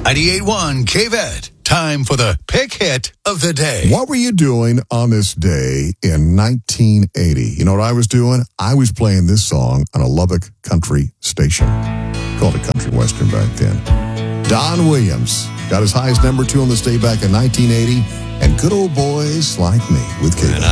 98.1 KVET. Time for the pick hit of the day. What were you doing on this day in 1980? You know what I was doing? I was playing this song on a Lubbock country station. Called it Country Western back then. Don Williams got as high as number 2 on this day back in 1980. And Good Old Boys Like Me with KVET.